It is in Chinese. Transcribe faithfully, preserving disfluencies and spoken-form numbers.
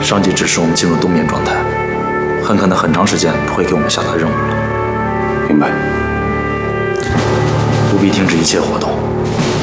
上级指示我们进入冬眠状态，很可能很长时间不会给我们下达任务了。 明白。 不必停止一切活动，